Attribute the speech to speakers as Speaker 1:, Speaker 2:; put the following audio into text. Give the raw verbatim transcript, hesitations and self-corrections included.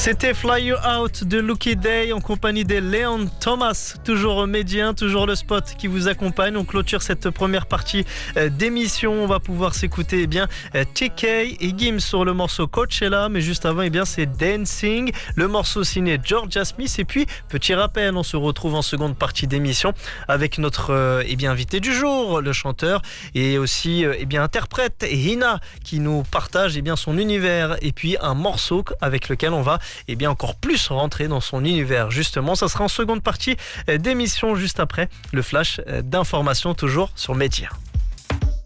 Speaker 1: C'était Fly You Out de Lucky Day en compagnie de Leon Thomas, toujours médien, toujours le spot qui vous accompagne. On clôture cette première partie d'émission. On va pouvoir s'écouter eh bien T K et Gims sur le morceau Coachella, mais juste avant eh bien c'est Dancing, le morceau signé Georgia Smith. Et puis petit rappel, on se retrouve en seconde partie d'émission avec notre eh bien invité du jour, le chanteur et aussi eh bien interprète Hina qui nous partage eh bien son univers et puis un morceau avec lequel on va et bien encore plus rentrer dans son univers. Justement, ça sera en seconde partie d'émission juste après le flash d'information toujours sur Média.